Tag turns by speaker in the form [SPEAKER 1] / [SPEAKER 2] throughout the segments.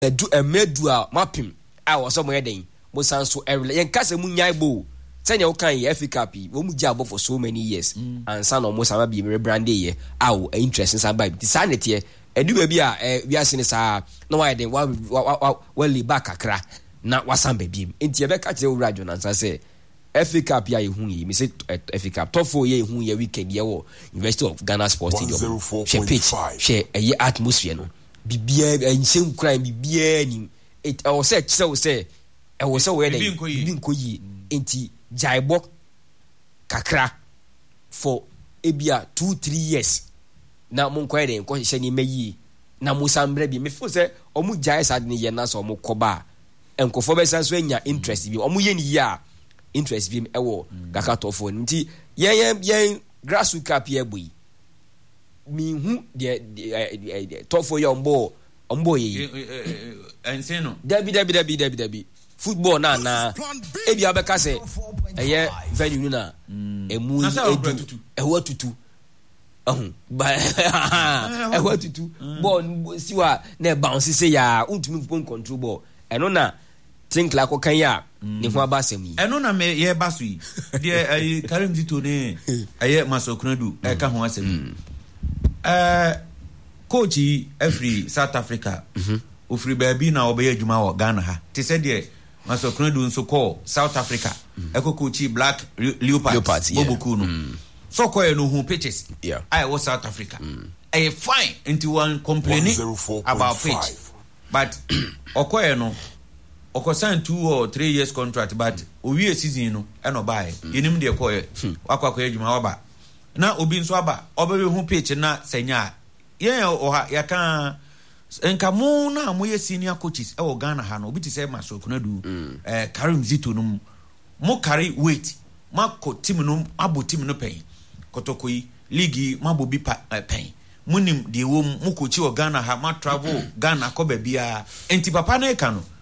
[SPEAKER 1] edu emedua mapim a wo so mo yeden mo san so every yen kase mu nyai bo senya wo kan ye Africa pi wo mu gya for so many years and san no mo sama bi me brande ye awo interest san ba bi sanete edu ba bi a wi ase ne sa no wa yeden wa li back akra na wasan ba bi enti e be ka kire wo radio na san say Africa pi a ye hu yi me say Africa top 4 ye hu ye weekend ye wo University of Ghana Sports Stadium she pitch she ye atmosphere no bibia enhyem kran bibia ni it I was say I was so where they binko yi enti jaibo kakra for ebia 2-3 years na mo nkwa de nko hye ni meyi na mo sambre bi me fo say omu jai sad ni ye na so mo koba enkofo be san so anya interest bi omu ye ni ya interest bi ewo kakatofo nti yen grassroots cap ye boy mi hu de tofo ye ombo ye
[SPEAKER 2] enseno
[SPEAKER 1] dabi football na ebi abeka say eye venue na emu edu ewo tutu ba ewo tutu ball siwa na bounce say ya untumi phone control ball eno na think like okan ya ni ho abasem yi
[SPEAKER 2] eno na me ye baso yi de Karim Zito ne eye Masokunadu ka ho asem coach every South Africa ofri baabi na obeye adwuma wo Ghana ha te say de Masokunadu nso call South Africa coach Black Leopards Boboku no so call no who pitches I was South Africa fine into one complaining about pitch but okoye no sign 2 or 3 years contract but owie season no e no buy yenim de koye wakwakoye adwuma waba na obi nso aba obebe hu pitch na senya ye oha yaka enka mo na mo ye senior coaches e wo Ghana ha no obi ti say Masokunadu Karim Zito no mo carry weight mako team no abo team no pen kotokoyi league mabo bi pen munim de wo mo coach wo Ghana ha ma travel Ghana ko ba bia enti papa na e ka no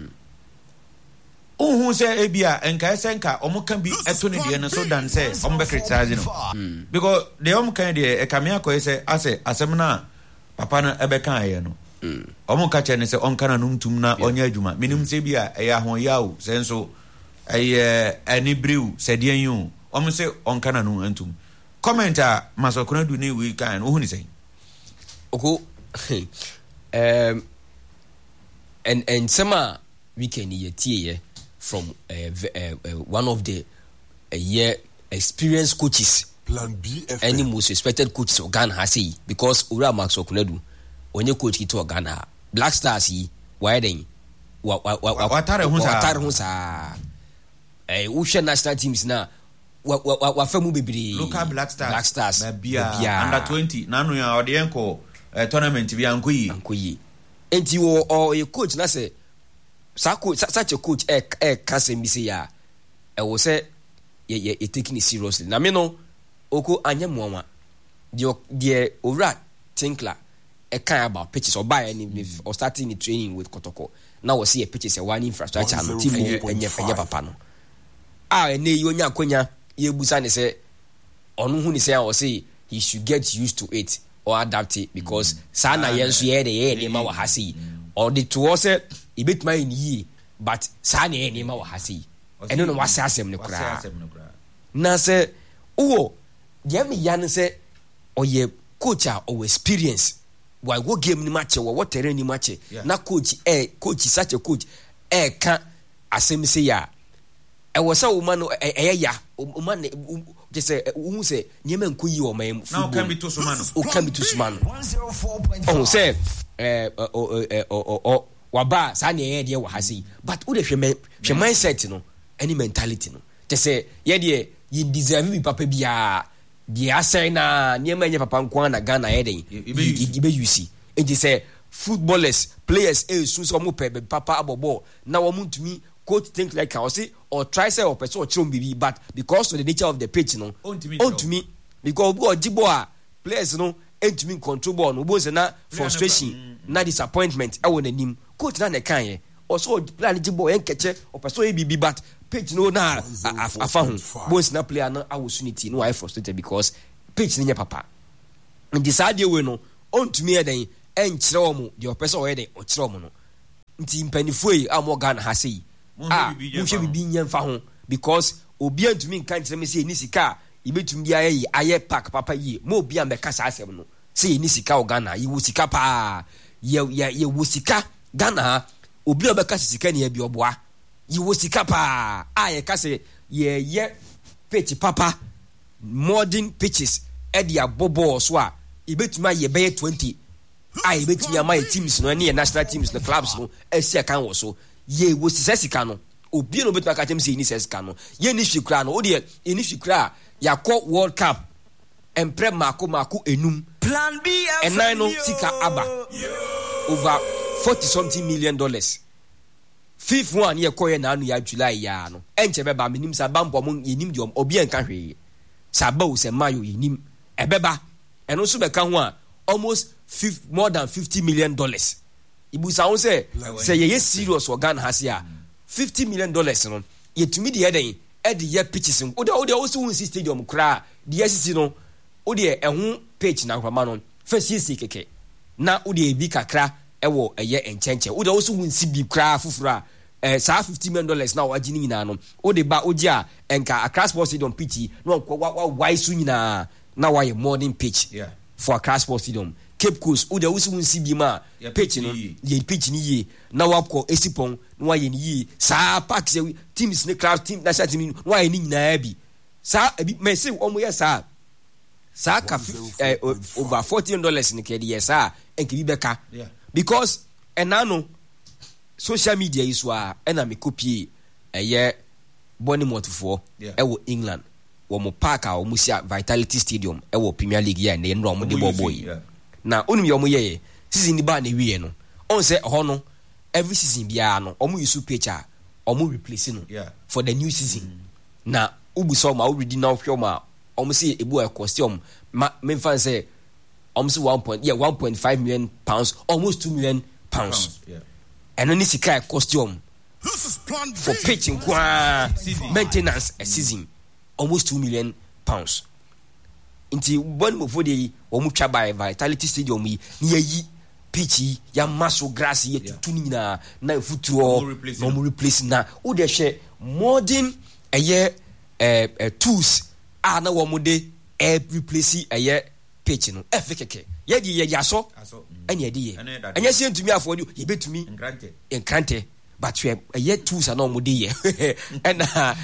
[SPEAKER 2] who say ebia enka esenka omuka bi eto ne de no so dan say ombe criticize no because the omuka de e kamia ko say asem na papa na ebeka aye no omuka che ne say onka na numtum na onya adwuma minim say bia e ya ho yawo senso ani brew sedian yu omu say onka na num antum commenter Masokunadu ne we kan wo hu ni say
[SPEAKER 1] oko and sama weekend ye tie from one of the experienced coaches
[SPEAKER 3] Plan B
[SPEAKER 1] any most respected coaches of Ghana has say because Ura Masokunadu onye coach ki to Ghana Black Stars yi why then
[SPEAKER 2] watare hu
[SPEAKER 1] sa ushe national teams na wa famu bebiri
[SPEAKER 2] local Black Stars bia under 20 nanu ya odienko tournament bi ankoyi
[SPEAKER 1] enti wo a coach na say such a coach can be say ya wo say ye taking it seriously na me no oko anyamuwa the owra Tinkler kind about pitches or buy any or starting the training with Kotoko now we see a pitches a one infrastructure and team enye papa no ene yonya konya ye busa ne say onu hu ni say or say he should get used to it or adapt it because sana yenso ye de ma wa hasi or the to say e bit my yi but sana ye ma wa hasi eno no wase asem ne kura na say wo ye me yan say oye coach or experience why go game ni match what terrain ni match na coach such a coach can asem say ya e was a woman ya woman just say who say niema nkoyi o man
[SPEAKER 2] now can be to sumano
[SPEAKER 1] oh say waba sa na ye de wa hasi but wo de hwe mindset no any mentality no just say ye de you deserve be papa bia dia say na niema nye papa nko na Ghana ye den ibe yusi enti say footballers players so mo pe papa abobo na wo muntumi coach think like I say or try say or person or chombibi but because of the nature of the pitch no on to me because go jibo players no entumi control ball no boze na frustration na disappointment e won anim coach na kan ye also plan jibo en keche or person e bibi but pitch no na afa hu boze na player na awosunity no why frustrated because pitch ni papa and decide we no on to me den en kire omo the person we den o kire omo no nti mpanifo yi amo Ghana ha sei muhwe bibi nyemfa ho because obi antumi nka nkyerɛ sɛ ni sika ibetumi bia aye pack papa yi mo obi ambeka sa asɛm no sɛ ni sika o Ghana yi wo sika pa ye wo sika Ghana obi ambeka sika ne bi oboa yi wo sika pa ye ka sɛ ye pitch papa modern pitches e dia bobo so a ibetumi aye be 20 ibetumi ama teams no ne national teams no clubs no asia kan wo so ye wo sika no obi no betuma ka kyem sɛ ni sika no ye ni hwikra no o de ni hwikra yakɔ World Cup empre mako enum plan B enan no sika aba over $40 million. Fifth one ye koye na anu ya July ya no enche beba minim sa bambo mo yenim de obi enka hwe sa ba o se mayo yenim ebeba eno so beka ho a almost more than $50 million. Ibu sa won say ye serious o Ghana has ya $50 million no yetumi de eden e de ye pitches o de also won stadium kra de SC no o de ehun pitch na kwama no first keke na o de bi kakra ewo eye enchenche o de also won si bi kra fufura saa $50 million na wagini nyina no o de ba oji a enka Accra Sports Stadium pitch no wa wai su nyina na wa ye modern pitch for Accra Sports Stadium Cape Coast o de also won si bi ma pitch no ye pitch ni ye na wa ko esipon no wa ye ni ye saa park teams ne class team national team no wa ye ni nyina bi saa ebi me say omo ye saa ka over $40 million ni ke de saa enke bi beka because enano social media is wa ena me copy eye Bournemouth for ewo England wo mo park a wo mo sia Vitality Stadium ewo Premier League ya na enro mo de boy na onum ye mo ye season ni ba na wie no on say ho no every season bia no omo use pitch a omo replace no for the new season na ubuso ma already now hwe ma omo say ebu a costume me fan say omo say 1.5 million pounds almost 2 million pounds and only sika costume for pitching maintenance a season almost 2 million pounds inti bon mo fodi o mu twa by Vitality Stadium yi yi pitch ya maso grass ye tutu nyina na futuo no mu replace na o de hwe modern tools na wo mu de replace pitch no efekeke ye di ye yaso anya di ye anya se ntumi afodi ye betumi enkrante but ye tools na mo de ye na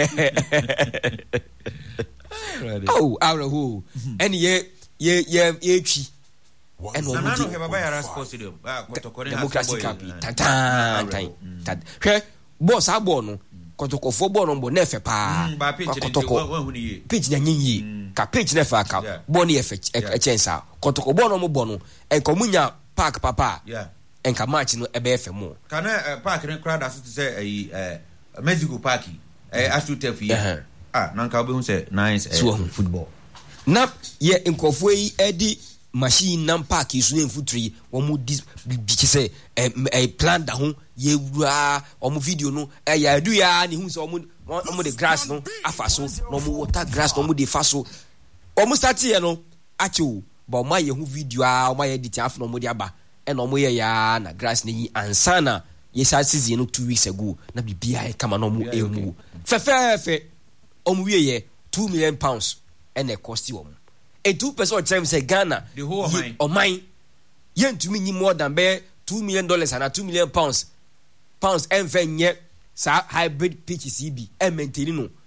[SPEAKER 1] oh awro any ye twi and
[SPEAKER 2] one no ke baba yara sports stadium kotokore
[SPEAKER 1] democracy cup tan hwe boss agbo no kotokofo bo no bo na efe pa kotoko pitch na nyi ka pitch na fa ka bo na efe chensa kotoko bo no mo bo no enkomunya park papa enka match no ebe efe mo
[SPEAKER 2] kana park ne crowd aso to say Mexico park AstroTurf nanka obi hu say nice football
[SPEAKER 1] na ye nkofo yi edi machine nam park isu ne futuri wo mu bi say plan da ho ye wura o mu video no ya du ya ni hu say o mu de grass no afaso no mu water grass no mu de faso o mu start ye no acho ba o ma ye hu video o ma ye edit af no mu de aba e no mu ye ya na grass ni ansana ye sa season no 2 weeks ago na bibia e kama no mu emu fe o mu wie ye £2 million and e cost you a 2% time say Ghana
[SPEAKER 2] the whole
[SPEAKER 1] of mine yen to me more than be $2 million and £2 million pounds and venye sa hybrid pitch CB and maintain no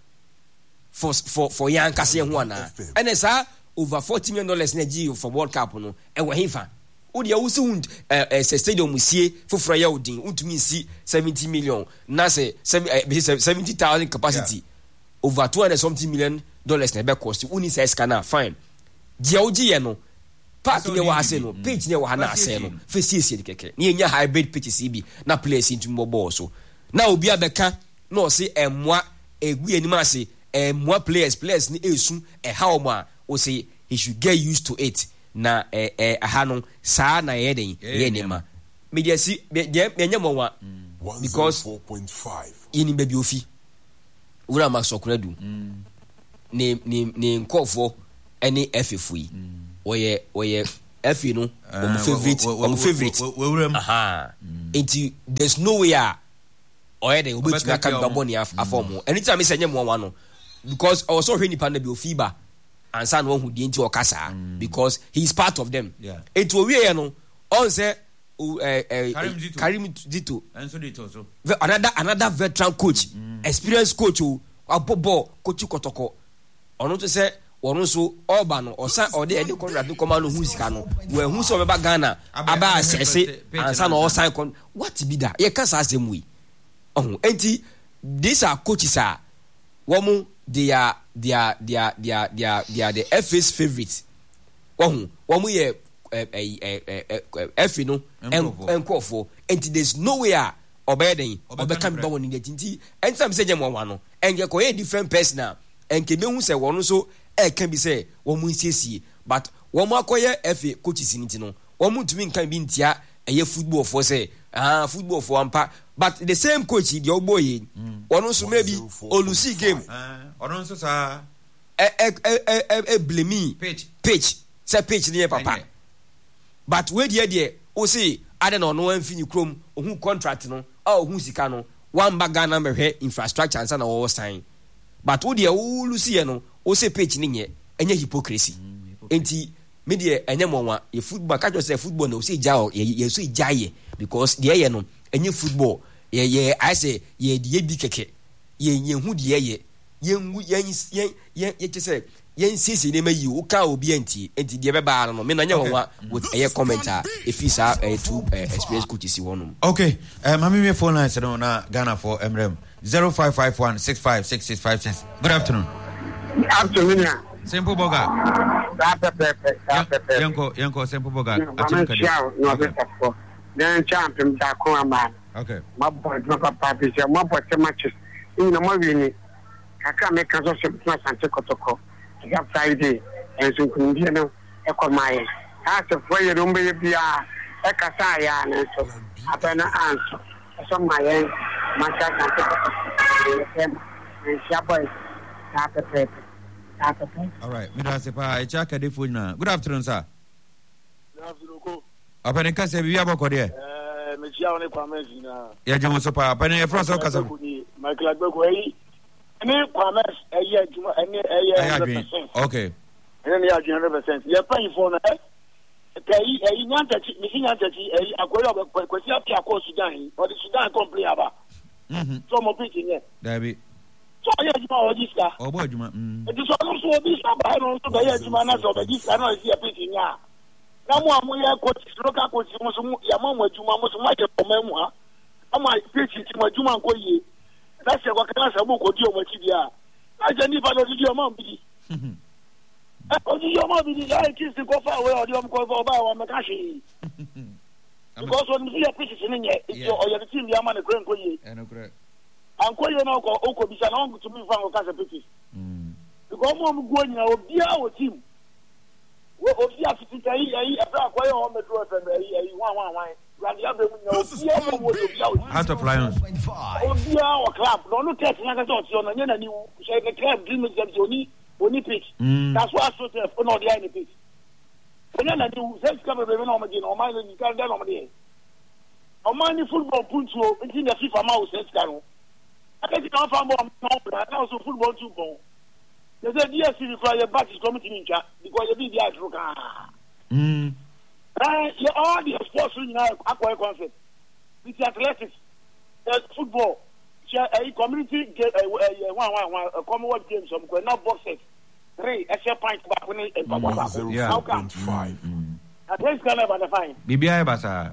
[SPEAKER 1] for young kase ho ana and sa over $40 million na gi for World Cup no e wo hefa o de wo se stadium musie foforo ya odin untumi si 70 million na say 70,000 capacity over $200 something million na be cost uni say scanner fine dia oji ye no park ne wa ase no pitch ne wa na ase no face de keke ne nya hybrid pitch CB na place into mobile so na obi abeka na o se emwa egu anim ase emwa players ni esu how ma o say he should get used to it na aha no saa na ye den ye nema media si me nya mo wa because 4.5 yini baby ofi wura masokura du ne nkofo any FFE oye FA no favorite and there's no way or they will be to come back money after anytime is any more one because also when you be FIBA and son one who didn't or casa because he's part of them. It will be on say Karim Dito
[SPEAKER 2] and so Dito so
[SPEAKER 1] another veteran coach, experienced coach who Abobo coach Kotoko or not to say or also Orban or San or the contract to command who's cano where who's over Ghana about say and son or sign what be that ye can't ask them we these are coaches are woman they are the FA's favorites woman ye FA no and call for and there's no way obeying or become down in the tinti and some say them one and you a different person now and can be say one so can be say one mun see but one more FA coaches in it no one mun to mean can be tia a football for say football for one part but the same coach the old boy one also maybe Olusi game
[SPEAKER 2] or also sa
[SPEAKER 1] blame page say page near papa but where the o say I don't know no one fin chrome who contract no who sika no one bag number here infrastructure and all sign but wo the Olusi no o say page ni enye hypocrisy enti media enyemwa ye football ka just say football no say jao ye so jaye because the ye no enye football ye I say ye bi keke ye hu de ye say ye sisi ne mayi o ka obi enti de be ba no me na nyewa with a commenter if is to experience coaches won.
[SPEAKER 2] Okay, mami me phone line no na Ghana for MRM 0551656656. Good afternoon.
[SPEAKER 3] Afternoon.
[SPEAKER 2] Simple Boga. Yanko Simple Boga.
[SPEAKER 3] Then champion Dakwa man.
[SPEAKER 2] Okay.
[SPEAKER 3] My boy, my papa is your mother matches. In the movie, I can't make a social business and take Kotoko. I got Friday and so you know, Echo my. Ask a for your number be a Ekasaya and so I can answer. So my end, my child and Shaboy.
[SPEAKER 2] All right, Midasepa, Chaka de Funa. Good afternoon, sir.
[SPEAKER 4] Good afternoon.
[SPEAKER 2] Upon Casa, we have a cordial.
[SPEAKER 4] Michiano Pamesina.
[SPEAKER 2] Yajamu Sopa, Penny France or Casa.
[SPEAKER 4] Michael Agway. Any Pames a year,
[SPEAKER 2] okay.
[SPEAKER 4] And then you are 100%. You're paying for a young missing entity, a question of Piaco Sudan, or the Sudan complain about. Some of it in
[SPEAKER 2] there.
[SPEAKER 4] So I have no idea.
[SPEAKER 2] Oh, boy,
[SPEAKER 4] it is also this. I don't know the man of this. I know it's a pity now. Now, we are coach, local coach, Yamama, Juma, Mosumaka, Memoir. I might pitch it to my Juma Koye. That's a Wakana Sabuko, Dio. I don't even know your mom. Your mom is like to go far away or you go over Makashi. Because when you see a pitch in it, your team, Yaman, Grand Koye. And quite you know, Oko Bishan to me from Casa Petit. Because I'm going to be our team. We will be able to take a quite on the road and
[SPEAKER 2] out of Lions.
[SPEAKER 4] Oh, be our club. No, look at another thoughts on and you say the club dreamers of Johnny pitch. That's why I sort of put on the enemy pitch. And then I do self cover the normally or mine and you can't get on the or mine football punch in the FIFA mouse and scarrow. I think I'm from also football too bon. There's a DSC require a batch committee in chat because you be the Africa. All the sports in aqua concept. It's athletics, football, a community game, a Commonwealth game, some not boxes. 3 extra pints back when it and how come? 5. At least can have a fine.
[SPEAKER 2] BBI Basa.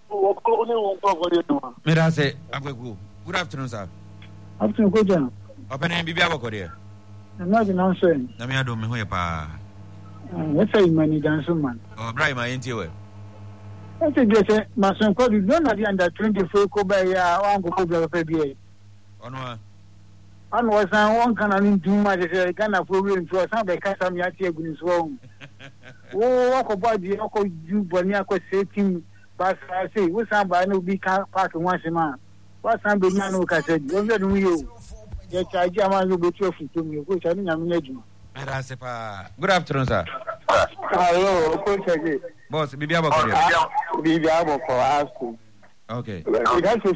[SPEAKER 2] Mirase, good afternoon, sir.
[SPEAKER 3] Afternoon, good job.
[SPEAKER 2] Open and BBI Korea.
[SPEAKER 3] I'm not announcing.
[SPEAKER 2] Let me do me pa.
[SPEAKER 3] Let's say money dancing man.
[SPEAKER 2] Oh, Brian, my interview.
[SPEAKER 3] I think they say, my son called you, don't have the under 24 go by one go over PBA.
[SPEAKER 2] Oh, no.
[SPEAKER 3] And was one can do much as a kind of program for some by Casam Yati is wrong. Oh, walk about the Oko you Boniaco setting, but I say, what's somebody will be part of once a man. What's somebody who said, don't let you. Yes, I will be trophy to me, which I mean, I'm legend.
[SPEAKER 2] Good afternoon, sir.
[SPEAKER 3] Hello, Coach.
[SPEAKER 2] Boss, bibi abako.
[SPEAKER 3] Bibi abako ask.
[SPEAKER 2] Okay.
[SPEAKER 3] That's